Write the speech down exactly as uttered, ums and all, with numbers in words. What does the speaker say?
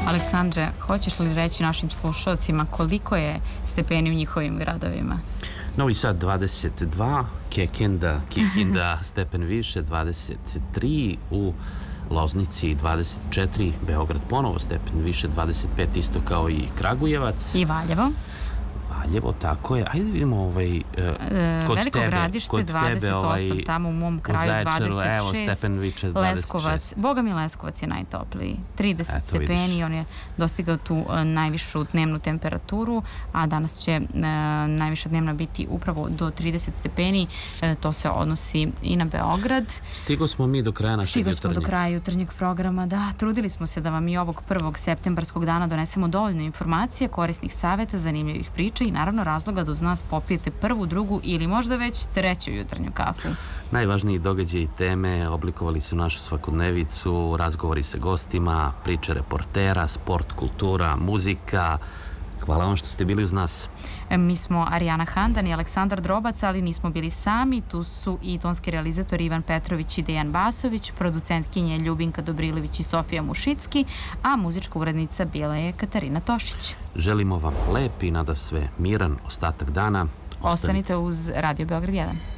Aleksandre, hoćeš li reći našim slušalcima koliko je stepeni u njihovim gradovima? Novi Sad dvadeset dva, Kekenda, Kikinda stepen više, dvadeset tri, u Loznici dvadeset četiri, Beograd ponovo stepen više, dvadeset pet, isto kao i Kragujevac. I Valjevo? Valjevo, tako je. Ajde vidimo ovaj, kod Veliko tebe. Gradište Kod dvadeset osam, tebe, ovaj, tamo u mom kraju u Zaječaru, dvadeset evo, šest, stepen više dvadeset šest. Leskovac, boga mi Leskovac je najtopliji, trideset Eto, stepeni, vidiš. on je dostigao tu uh, najvišu dnevnu temperaturu, a danas će uh, najviša dnevna biti upravo do trideset stepeni, uh, to se odnosi i na Beograd. Stigo smo mi do kraja našeg Stigo jutarnjeg. smo do kraja jutarnjeg programa, da, trudili smo se da vam i ovog prvog septembarskog dana donesemo dovoljno informacija, korisnih saveta, zanimljivih priča i naravno razloga da uz nas popijete prvu, drugu ili možda već treću jutarnju kafu. Najvažniji događaji i teme oblikovali su našu svakodnevicu, razgovori sa gostima, priče reportera, sport, kultura, muzika. Hvala vam što ste bili uz nas. Mi smo Arijana Handan i Aleksandar Drobac, ali nismo bili sami. Tu su i tonski realizator Ivan Petrović i Dejan Basović, producentkinje Ljubinka Dobrilović i Sofija Mušicki, a muzička urednica bila je Katarina Tošić. Želimo vam lep i nadav sve miran ostatak dana. Ostanite uz Radio Beograd jedan.